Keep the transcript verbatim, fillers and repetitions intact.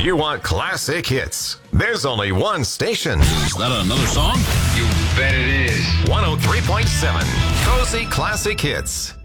You want classic hits? There's only one station. Is that another song? You bet it is. one oh three point seven Cozy Classic Hits.